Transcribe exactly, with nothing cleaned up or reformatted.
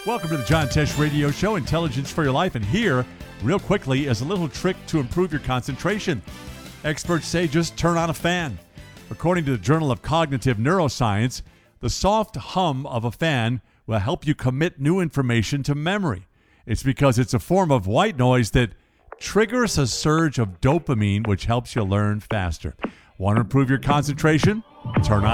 Welcome to the John Tesh Radio Show, Intelligence for Your Life. And here, real quickly, is a little trick to improve your concentration. Experts say just turn on a fan. According to the Journal of Cognitive Neuroscience, the soft hum of a fan will help you commit new information to memory. It's because it's a form of white noise that triggers a surge of dopamine, which helps you learn faster. Want to improve your concentration? Turn on